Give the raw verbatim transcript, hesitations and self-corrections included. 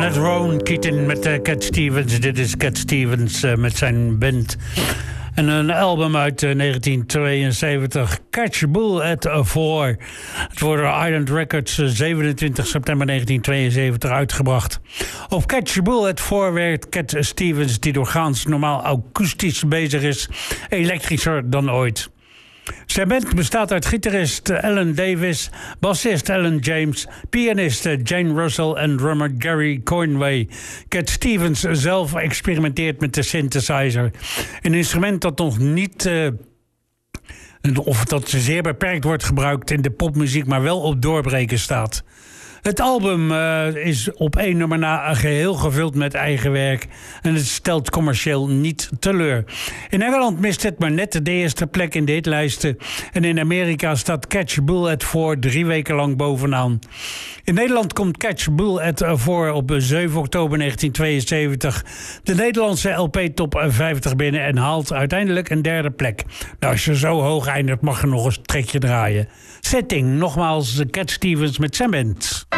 net Rowan Keating met uh, Cat Stevens. Dit is Cat Stevens uh, met zijn band. En een album uit uh, negentien tweeënzeventig, Catch Bull at Four. Het wordt door Island Records uh, zevenentwintig september negentien tweeënzeventig uitgebracht. Op Catch Bull at Four werkt Cat Stevens, die doorgaans normaal akoestisch bezig is, elektrischer dan ooit. Zijn band bestaat uit gitarist Alan Davis, bassist Alan James, pianist Jane Russell en drummer Gary Conway. Cat Stevens zelf experimenteert met de synthesizer. Een instrument dat nog niet, uh, of dat zeer beperkt wordt gebruikt in de popmuziek, maar wel op doorbreken staat. Het album uh, is op één nummer na geheel gevuld met eigen werk en het stelt commercieel niet teleur. In Engeland mist het maar net de eerste plek in de hitlijsten en in Amerika staat Catch Bull at Four drie weken lang bovenaan. In Nederland komt Catch Bull at Four op zeven oktober negentien tweeënzeventig de Nederlandse L P top vijftig binnen en haalt uiteindelijk een derde plek. Nou, als je zo hoog eindigt mag je nog eens trekje draaien. Setting, nogmaals Cat Stevens met zijn band.